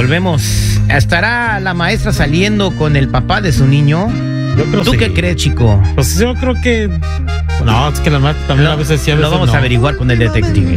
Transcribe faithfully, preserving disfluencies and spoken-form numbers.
volvemos. ¿Estará la maestra saliendo con el papá de su niño? Yo creo ¿Tú sí. qué crees, chico? Pues yo creo que... No, es que la maestra también Lo, a veces sí, a lo veces vamos no. a averiguar con el detective.